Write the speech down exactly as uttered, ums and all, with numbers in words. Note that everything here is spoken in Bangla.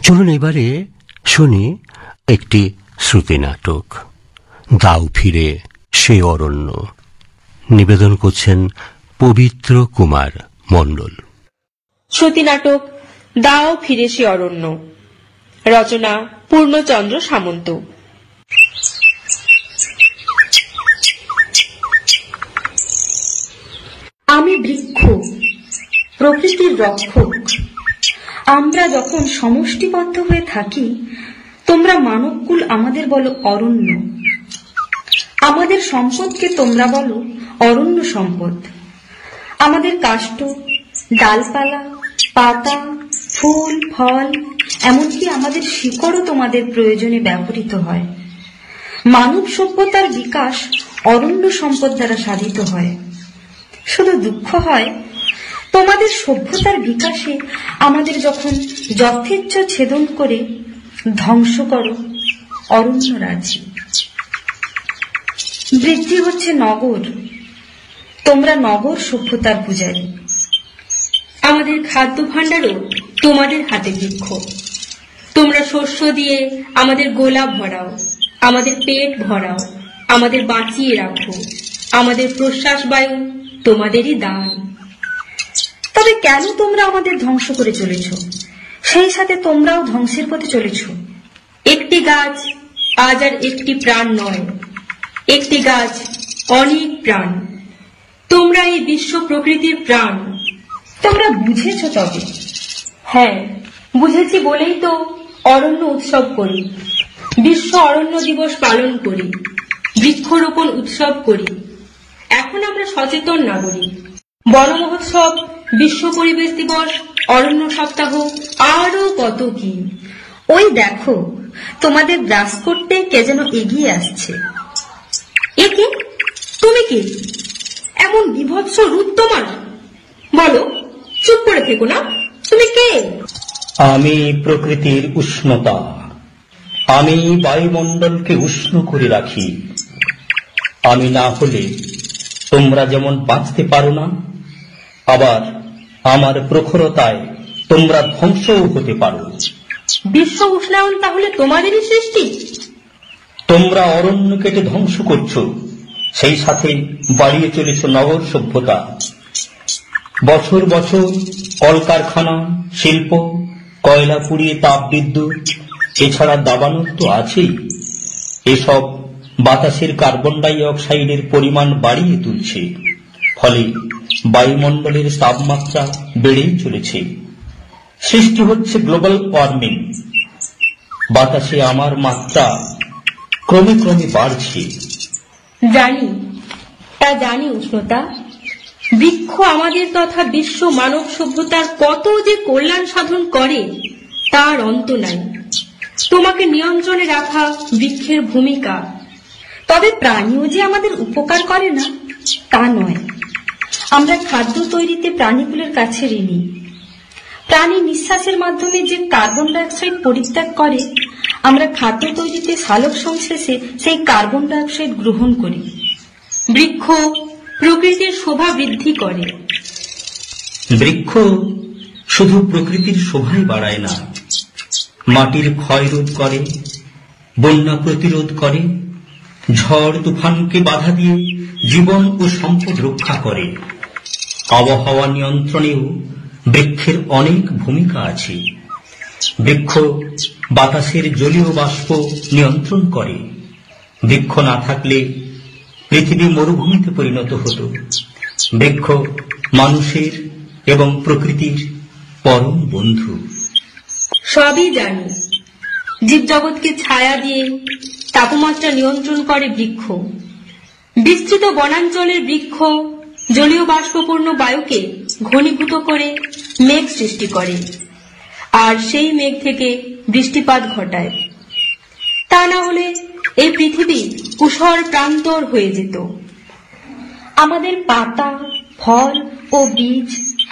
চলুন এবারে শুনি একটি শ্রুতি নাটক, দাও ফিরে সে অরণ্য। নিবেদন করছেন পবিত্র কুমার মণ্ডল। শ্রুতি নাটক দাও ফিরে সে অরণ্য, রচনা পূর্ণচন্দ্র সামন্ত। আমি বৃক্ষ, প্রকৃতির রক্ষক। আমরা যখন সমষ্টিবদ্ধ হয়ে থাকি, তোমরা মানবকুল আমাদের বলো অরণ্য। আমাদের সম্পদকে তোমরা বলো অরণ্য সম্পদ। আমাদের কাষ্ঠ, ডালপালা, পাতা, ফুল, ফল, এমনকি আমাদের শিকড়ও তোমাদের প্রয়োজনে ব্যবহৃত হয়। মানব সভ্যতার বিকাশ অরণ্য সম্পদ দ্বারা সাধিত হয়। শুধু দুঃখ হয়, তোমাদের সভ্যতার বিকাশে আমাদের যখন যথেচ্ছ ছেদন করে ধ্বংস করো অরণ্য রাজি। বৃদ্ধি হচ্ছে নগর, তোমরা নগর সভ্যতার পূজারী। আমাদের খাদ্য ভাণ্ডারও তোমাদের হাতে বৃক্ষ। তোমরা শস্য দিয়ে আমাদের গোলা ভরাও, আমাদের পেট ভরাও, আমাদের বাঁচিয়ে রাখো। আমাদের প্রশ্বাস বায়ু তোমাদেরই দান। তবে কেন তোমরা আমাদের ধ্বংস করে চলেছ? সেই সাথে তোমরাও ধ্বংসের পথে চলেছ। একটি গাছ আজ আর একটি প্রাণ নয়, একটি গাছ অনেক প্রাণ। তোমরা এই বিশ্ব প্রকৃতির প্রাণ। তোমরা বুঝেছ? তবে হ্যাঁ, বুঝেছি বলেই তো অরণ্য উৎসব করি, বিশ্ব অরণ্য দিবস পালন করি, বৃক্ষরোপণ উৎসব করি। এখন আমরা সচেতন নাগরিক। বন মহোৎসব, বিশ্ব পরিবেশ দিবস, অরণ্য সপ্তাহ, আরো কত কি। ওই দেখো, তোমাদের গ্রাস করতে কে যেন এগিয়ে আসছে। এ কি? তুমি কি? এমন বিভৎস রূপ তোমার? বলো, চুপ করে থেকো না। তুমি কে? আমি প্রকৃতির উষ্ণতা। আমি বায়ুমণ্ডলকে উষ্ণ করে রাখি। আমি না হলে তোমরা যেমন বাঁচতে পারো না, আবার আমার প্রখরতায় তোমরা ধ্বংসও হতে পারো। বিশ্ব উষ্ণায়ন তাহলে তোমাদেরই সৃষ্টি? তোমরা অরণ্য কেটে ধ্বংস করছো, সেই সাথে বাড়িয়ে চলেছ নগর সভ্যতা। বছর বছর কলকারখানা, শিল্প, কয়লা পুড়িয়ে তাপ বিদ্যুৎ, এছাড়া দাবানল তো আছেই। এসব বাতাসের কার্বন ডাই অক্সাইডের পরিমাণ বাড়িয়ে তুলছে, ফলে বায়ুমণ্ডলের তাপমাত্রা বেড়েই চলেছে। সৃষ্টি হচ্ছে গ্লোবাল ওয়ার্মিং। বাতাসে আমার মাত্রা ক্রমে ক্রমে বাড়ছে। জানি, তা জানি উষ্ণতা। বৃক্ষ আমাদের তথা বিশ্ব মানব সভ্যতার কত যে কল্যাণ সাধন করে তার অন্ত নাই। তোমাকে নিয়ন্ত্রণে রাখা বৃক্ষের ভূমিকা। তবে প্রাণীও যে আমাদের উপকার করে না তা নয়। আমরা খাদ্য তৈরিতে প্রাণীগুলোর কাছে ঋণী। প্রাণী নিঃশ্বাসের মাধ্যমে যে কার্বন ডাইঅক্সাইড পরিত্যাগ করে, আমরা খাদ্য তৈরিতে সালোক সংশ্লেষে সেই কার্বন ডাইঅক্সাইড গ্রহণ করি। বৃক্ষ প্রকৃতির শোভা বৃদ্ধি করে। বৃক্ষ শুধু প্রকৃতির শোভাই বাড়ায় না, মাটির ক্ষয় রোধ করে, বন্যা প্রতিরোধ করে, ঝড় তুফানকে বাধা দিয়ে জীবন ও সম্পদ রক্ষা করে। আবহাওয়া নিয়ন্ত্রণেও বৃক্ষের অনেক ভূমিকা আছে। বৃক্ষ বাতাসের জলীয় বাষ্প নিয়ন্ত্রণ করে। বৃক্ষ না থাকলে পৃথিবী মরুভূমিতে পরিণত হতো। বৃক্ষ মানুষের এবং প্রকৃতির পরম বন্ধু। সবই জানি। জীবজগৎকে ছায়া দিয়ে তাপমাত্রা নিয়ন্ত্রণ করে বৃক্ষ। বিস্তৃত বনাঞ্চলের বৃক্ষ জলীয় বাষ্পপূর্ণ বায়ুকে ঘনীভূত করে মেঘ সৃষ্টি করে, আর সেই মেঘ থেকে বৃষ্টিপাত ঘটায়। তা না হলে এই পৃথিবী উষর প্রান্তর হয়ে যেত। আমাদের পাতা, ফল ও বীজ